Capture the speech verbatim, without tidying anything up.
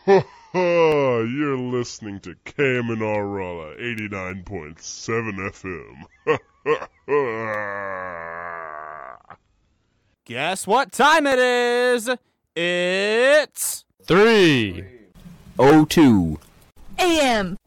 You're listening to Kamanarala eighty-nine point seven F M. Guess what time it is? It's Three oh two A M